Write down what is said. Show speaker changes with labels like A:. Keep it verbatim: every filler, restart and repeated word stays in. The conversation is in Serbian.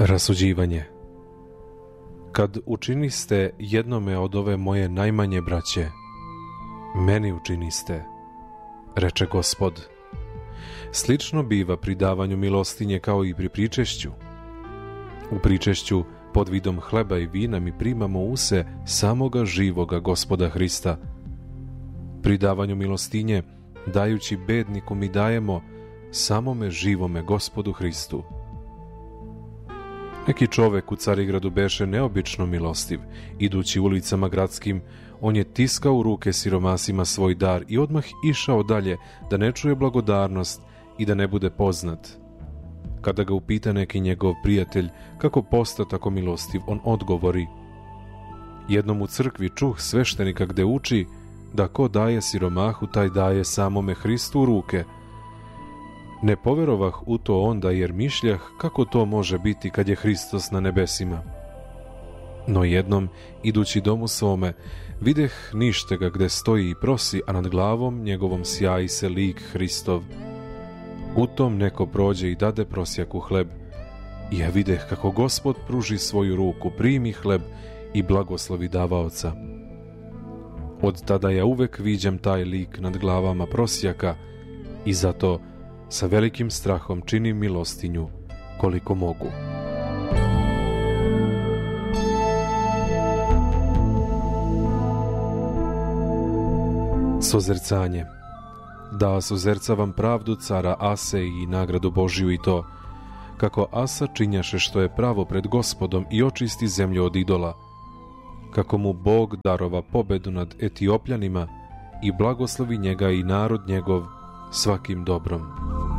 A: Rasuđivanje. Kad učiniste jednome od ove moje najmanje braće, meni učiniste, reče Gospod. Slično biva pri davanju milostinje kao i pri pričešću. U pričešću pod vidom hleba i vina mi primamo u se samoga živoga Gospoda Hrista. Pri davanju milostinje, dajući bedniku, mi dajemo samome živome Gospodu Hristu. Neki čovek u Carigradu beše neobično milostiv. Idući ulicama gradskim, on je tiskao u ruke siromasima svoj dar i odmah išao dalje da ne čuje blagodarnost i da ne bude poznat. Kada ga upita neki njegov prijatelj kako posta tako milostiv, on odgovori: jednom u crkvi čuh sveštenika gde uči da ko daje siromahu, taj daje samome Hristu u ruke. Ne poverovah u to onda, jer mišljah kako to može biti kad je Hristos na nebesima. No jednom, idući domu svome, videh ništega gde stoji i prosi, a nad glavom njegovom sjaji se lik Hristov. U tom neko prođe i dade prosjaku hleb. I ja videh kako Gospod pruži svoju ruku, primi hleb i blagoslovi davaoca. Od tada ja uvek viđam taj lik nad glavama prosjaka i zato sa velikim strahom činim milostinju koliko mogu. Sozercanje. Da sozercavam pravdu cara Ase i nagradu Božiju, i to kako Asa činjaše što je pravo pred Gospodom i očisti zemlju od idola, kako mu Bog darova pobedu nad Etiopljanima i blagoslovi njega i narod njegov svakim dobrom.